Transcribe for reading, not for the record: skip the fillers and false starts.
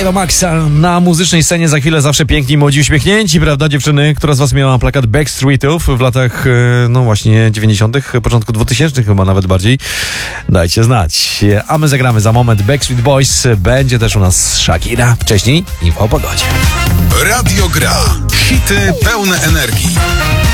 Dave'a Maxa na muzycznej scenie za chwilę zawsze piękni, młodzi, uśmiechnięci, prawda dziewczyny? Która z was miała plakat Backstreetów w latach, no właśnie 90., początku 2000 chyba nawet bardziej? Dajcie znać. A my zagramy za moment Backstreet Boys. Będzie też u nas Shakira. Wcześniej info o pogodzie. Radio Gra. Hity pełne energii.